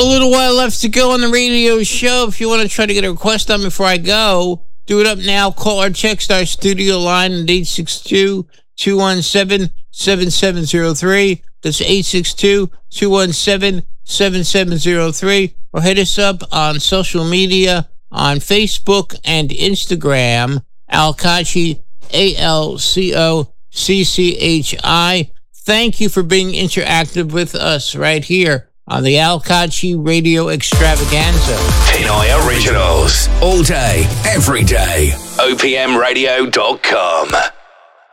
little while left to go on the radio show. If you want to try to get a request on before I go, do it up now. Call or text our studio line at 862-217-7703. That's 862-217-7703. Or hit us up on social media on Facebook and Instagram. Alcocci, ALCOCCHI. Thank you for being interactive with us right here on the Alcocci Radio Extravaganza. Pinoy Originals. All day, every day. OPMradio.com.